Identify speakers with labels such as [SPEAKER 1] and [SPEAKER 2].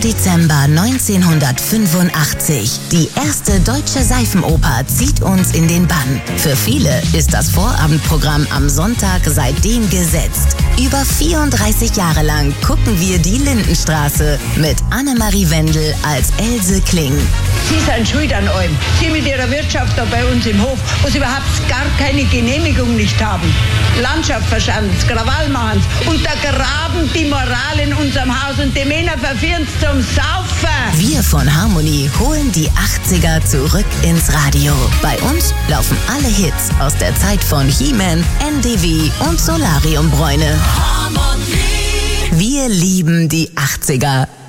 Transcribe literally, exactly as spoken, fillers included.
[SPEAKER 1] Dezember neunzehnhundertfünfundachtzig. Die erste deutsche Seifenoper zieht uns in den Bann. Für viele ist das Vorabendprogramm am Sonntag seitdem gesetzt. Über vierunddreißig Jahre lang gucken wir die Lindenstraße mit Annemarie Wendel als Else Kling.
[SPEAKER 2] Sie sind schuld an allem. Sie mit Ihrer Wirtschaft da bei uns im Hof, wo Sie überhaupt gar keine Genehmigung nicht haben. Landschaft verschanzt, Krawall machen und da graben die Moral in unserem Haus und die Männer verführen zum Saufen.
[SPEAKER 1] Wir von Harmonie holen die achtziger zurück ins Radio. Bei uns laufen alle Hits aus der Zeit von He-Man, N D W und Solariumbräune. Harmonie. Wir lieben die achtziger.